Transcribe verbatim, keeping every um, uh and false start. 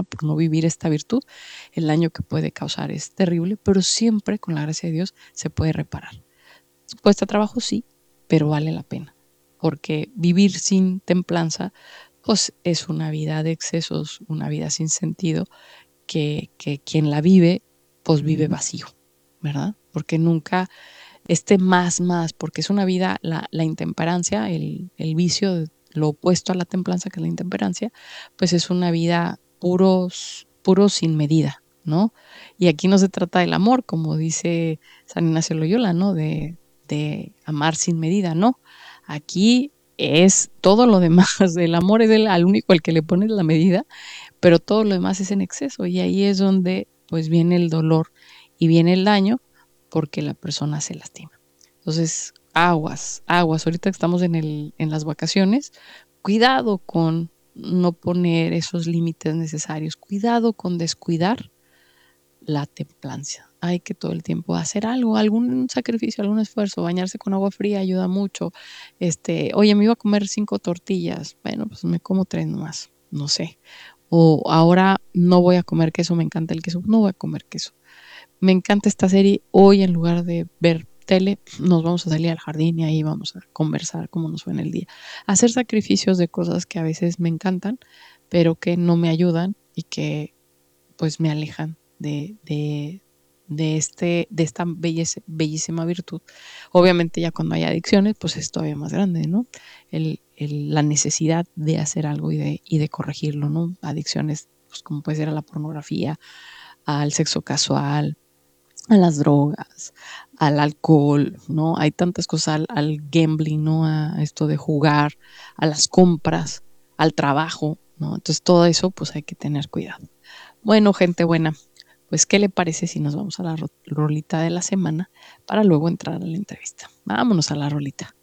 persona por no vivir esta virtud. El daño que puede causar es terrible, pero siempre con la gracia de Dios se puede reparar. Cuesta trabajo, sí, pero vale la pena, porque vivir sin templanza pues es una vida de excesos, una vida sin sentido, que, que quien la vive pues vive vacío, ¿verdad? Porque nunca esté más, más, porque es una vida, la, la intemperancia, el, el vicio, lo opuesto a la templanza, que es la intemperancia, pues es una vida puros, puro sin medida, ¿no? Y aquí no se trata del amor, como dice San Ignacio Loyola, ¿no? De, de amar sin medida, no. Aquí es todo lo demás, el amor es el, al único al que le pones la medida, pero todo lo demás es en exceso, y ahí es donde pues viene el dolor y viene el daño, porque la persona se lastima. Entonces, aguas, aguas, ahorita que estamos en, el, en las vacaciones, cuidado con no poner esos límites necesarios, cuidado con descuidar la templanza. Hay que todo el tiempo hacer algo, algún sacrificio, algún esfuerzo. Bañarse con agua fría ayuda mucho. Este, oye, me iba a comer cinco tortillas. Bueno, pues me como tres nomás, no sé. O ahora no voy a comer queso, me encanta el queso, no voy a comer queso. Me encanta esta serie, hoy en lugar de ver tele, nos vamos a salir al jardín y ahí vamos a conversar cómo nos fue en el día. Hacer sacrificios de cosas que a veces me encantan, pero que no me ayudan y que pues me alejan de, de, de, este, de esta belleza, bellísima virtud. Obviamente ya cuando hay adicciones, pues es todavía más grande, ¿no? El, el, la necesidad de hacer algo y de, y de corregirlo, ¿no? Adicciones, pues como puede ser a la pornografía, al sexo casual, a las drogas, al alcohol, ¿no? Hay tantas cosas, al, al gambling, ¿no? A esto de jugar, a las compras, al trabajo, ¿no? Entonces todo eso, pues hay que tener cuidado. Bueno, gente buena, pues ¿qué le parece si nos vamos a la ro rolita de la semana para luego entrar a la entrevista? Vámonos a la rolita.